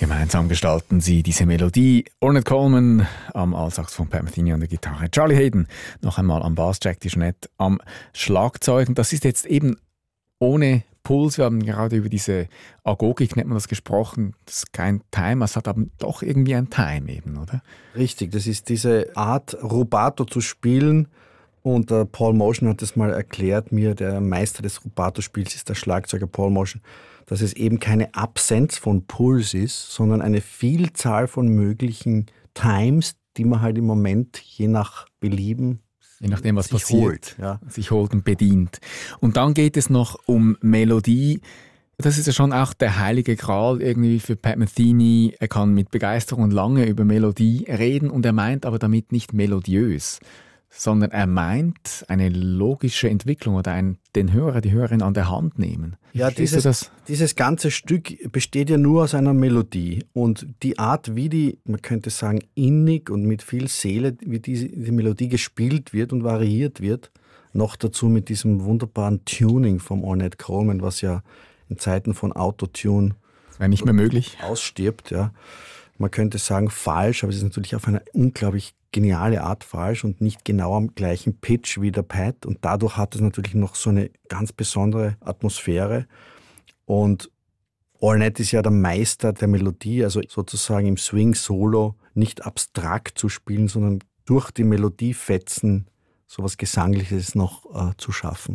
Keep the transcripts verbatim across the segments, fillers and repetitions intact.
Gemeinsam gestalten sie diese Melodie. Ornette Coleman am Altsax von Pat Metheny an der Gitarre, Charlie Haden noch einmal am Bass, Jack DeJohnette am Schlagzeug. Und das ist jetzt eben ohne Puls. Wir haben gerade über diese Agogik, nennt man das, gesprochen. Das ist kein Time, es hat aber doch irgendwie ein Time eben, oder? Richtig, das ist diese Art, Rubato zu spielen. Und äh, Paul Motian hat das mal erklärt mir, der Meister des Rubato-Spiels ist der Schlagzeuger Paul Motian, dass es eben keine Absenz von Puls ist, sondern eine Vielzahl von möglichen Times, die man halt im Moment je nach Belieben Je nachdem, was sich passiert, holt, ja. sich holt und bedient. Und dann geht es noch um Melodie. Das ist ja schon auch der heilige Gral irgendwie für Pat Metheny. Er kann mit Begeisterung lange über Melodie reden und er meint aber damit nicht melodiös, sondern er meint eine logische Entwicklung oder ein, den Hörer, die Hörerin an der Hand nehmen. Ja, dieses, das? dieses ganze Stück besteht ja nur aus einer Melodie. Und die Art, wie die, man könnte sagen, innig und mit viel Seele, wie die, die Melodie gespielt wird und variiert wird, noch dazu mit diesem wunderbaren Tuning vom Ornette Coleman, was ja in Zeiten von Autotune das wäre nicht mehr möglich. Ausstirbt, ja. Man könnte sagen falsch, aber es ist natürlich auf eine unglaublich geniale Art falsch und nicht genau am gleichen Pitch wie der Pat. Und dadurch hat es natürlich noch so eine ganz besondere Atmosphäre. Und Ornette ist ja der Meister der Melodie, also sozusagen im Swing-Solo nicht abstrakt zu spielen, sondern durch die Melodiefetzen sowas Gesangliches noch äh, zu schaffen.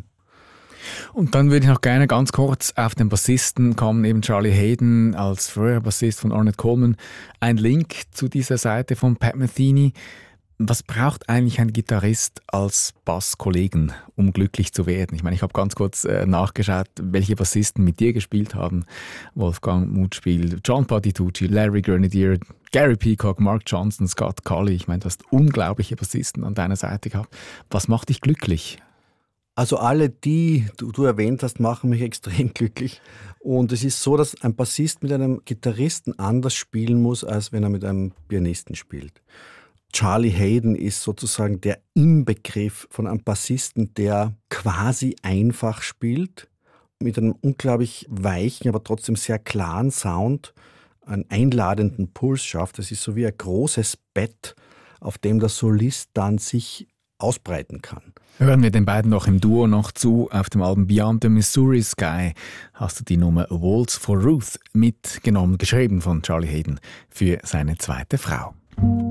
Und dann würde ich noch gerne ganz kurz auf den Bassisten kommen, eben Charlie Haden als früherer Bassist von Ornette Coleman. Ein Link zu dieser Seite von Pat Metheny. Was braucht eigentlich ein Gitarrist als Basskollegen, um glücklich zu werden? Ich meine, ich habe ganz kurz äh, nachgeschaut, welche Bassisten mit dir gespielt haben. Wolfgang Mutspiel, John Patitucci, Larry Grenadier, Gary Peacock, Mark Johnson, Scott Colley. Ich meine, du hast unglaubliche Bassisten an deiner Seite gehabt. Was macht dich glücklich? Also alle, die du, du erwähnt hast, machen mich extrem glücklich. Und es ist so, dass ein Bassist mit einem Gitarristen anders spielen muss, als wenn er mit einem Pianisten spielt. Charlie Haden ist sozusagen der Inbegriff von einem Bassisten, der quasi einfach spielt, mit einem unglaublich weichen, aber trotzdem sehr klaren Sound, einen einladenden Puls schafft. Das ist so wie ein großes Bett, auf dem der Solist dann sich ausbreiten kann. Hören wir den beiden noch im Duo noch zu. Auf dem Album Beyond the Missouri Sky hast du die Nummer A Waltz for Ruth mitgenommen, geschrieben von Charlie Haden für seine zweite Frau.